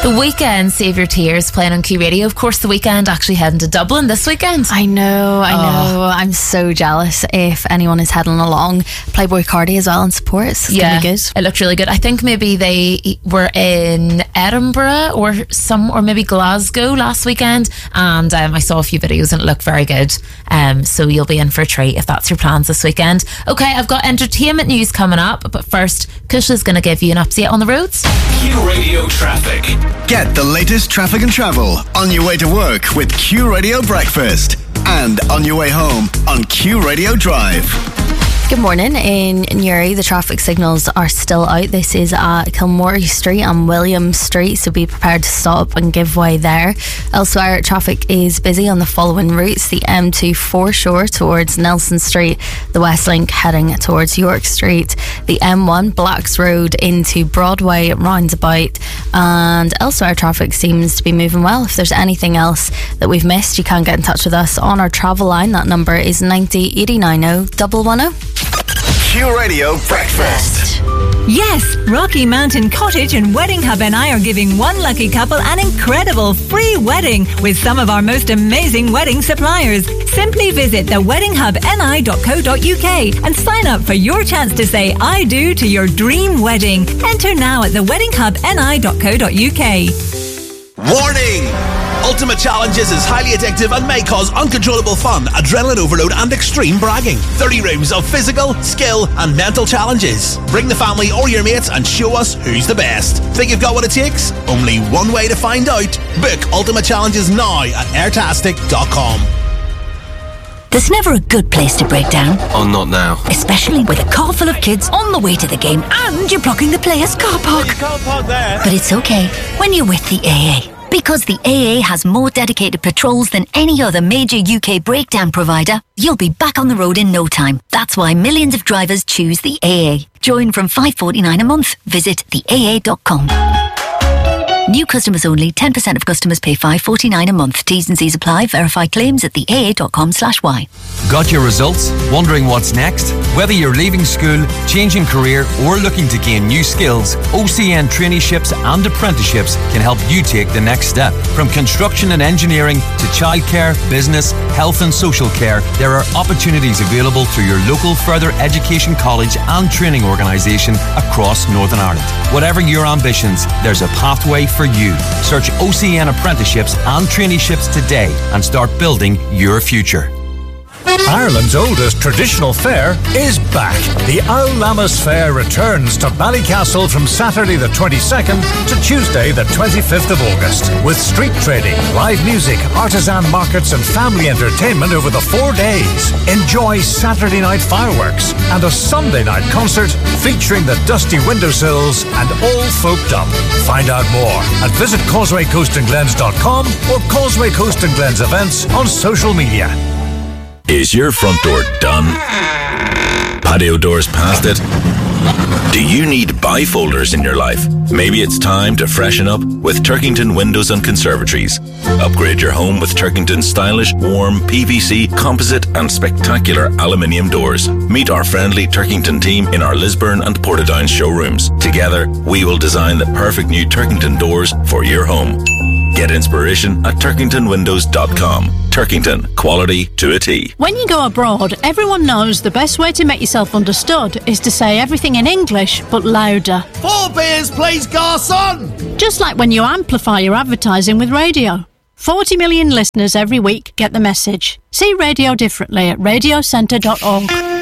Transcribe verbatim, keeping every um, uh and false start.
The Weeknd, Save Your Tears, playing on Q Radio. Of course, The Weeknd actually heading to Dublin this weekend. I know, I Oh. know. I'm so jealous if anyone is heading along. Playboy Cardi as well in support. It's yeah, going to be good. It looked really good. I think maybe they were in Edinburgh or some, or maybe Glasgow last weekend, and um, I saw a few videos and it looked very good. Um, so you'll be in for a treat if that's your plans this weekend. Okay, I've got entertainment news coming up, but first, Kush is going to give you an update on the roads. Q Radio traffic. Get the latest traffic and travel on your way to work with Q Radio Breakfast and on your way home on Q Radio Drive. Good morning. In Newry, the traffic signals are still out. This is at Kilmore Street and William Street, so be prepared to stop and give way there. Elsewhere, traffic is busy on the following routes: the M two foreshore towards Nelson Street, the West Link heading towards York Street, the M one Blacks Road into Broadway roundabout, and elsewhere traffic seems to be moving well. If there's anything else that we've missed, you can get in touch with us on our travel line. That number is ninety eighty-nine oh one one oh. Q Radio Breakfast. Yes, Rocky Mountain Cottage and Wedding Hub N I are giving one lucky couple an incredible free wedding with some of our most amazing wedding suppliers. Simply visit the wedding hub n i dot co dot u k and sign up for your chance to say I do to your dream wedding. Enter now at the wedding hub n i dot co dot u k. Warning! Ultimate Challenges is highly addictive and may cause uncontrollable fun, adrenaline overload and extreme bragging. thirty rooms of physical, skill and mental challenges. Bring the family or your mates and show us who's the best. Think you've got what it takes? Only one way to find out. Book Ultimate Challenges now at airtastic dot com. There's never a good place to break down. Oh, not now. Especially with a car full of kids on the way to the game and you're blocking the players' car park. You can't park there. But it's okay when you're with the A A. Because the A A has more dedicated patrols than any other major U K breakdown provider, you'll be back on the road in no time. That's why millions of drivers choose the A A. Join from five dollars forty-nine a month. Visit the A A dot com. New customers only. ten percent of customers pay five dollars forty-nine a month. T's and C's apply. Verify claims at the A A dot com slash Y. Got your results? Wondering what's next? Whether you're leaving school, changing career or looking to gain new skills, O C N traineeships and apprenticeships can help you take the next step. From construction and engineering to childcare, business, health and social care, there are opportunities available through your local further education college and training organisation across Northern Ireland. Whatever your ambitions, there's a pathway for you. Search O C N apprenticeships and traineeships today and start building your future. Ireland's oldest traditional fair is back. The Owl Lammas Fair returns to Ballycastle from Saturday the twenty-second to Tuesday the twenty-fifth of August. With street trading, live music, artisan markets and family entertainment over the four days. Enjoy Saturday night fireworks and a Sunday night concert featuring the dusty windowsills and all folked up. Find out more and visit causeway coast and glens dot com or Causeway Coast and Glens events on social media. Is your front door done? Patio doors past it? Do you need bifolders in your life? Maybe it's time to freshen up with Turkington Windows and Conservatories. Upgrade your home with Turkington's stylish, warm, P V C, composite and spectacular aluminium doors. Meet our friendly Turkington team in our Lisburn and Portadown showrooms. Together, we will design the perfect new Turkington doors for your home. Get inspiration at turkington windows dot com. Turkington, quality to a T. When you go abroad, everyone knows the best way to make yourself understood is to say everything in English, but louder. Four beers, please, garçon! Just like when you amplify your advertising with radio. forty million listeners every week get the message. See radio differently at radio centre dot org.